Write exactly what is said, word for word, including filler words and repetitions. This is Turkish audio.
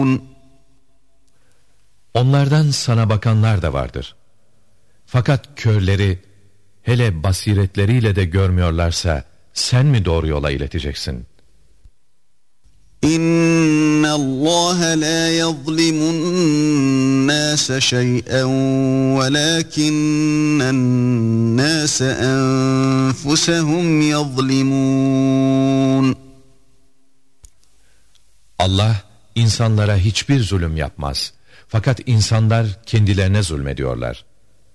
Onlardan sana bakanlar da vardır. Fakat körleri, hele basiretleriyle de görmüyorlarsa, sen mi doğru yola ileteceksin? İnna Allah la yuzlimun nas şey'en velakinnen nas enfusuhum yuzlimun. Allah insanlara hiçbir zulüm yapmaz. Fakat insanlar kendilerine zulmediyorlar.